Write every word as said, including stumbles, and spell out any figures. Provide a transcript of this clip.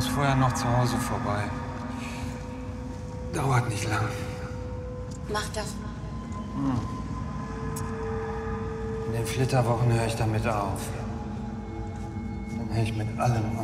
muss vorher noch zu Hause vorbei. Dauert nicht lang. Mach das. Hm. In den Flitterwochen höre ich damit auf. Dann höre ich mit allem auf.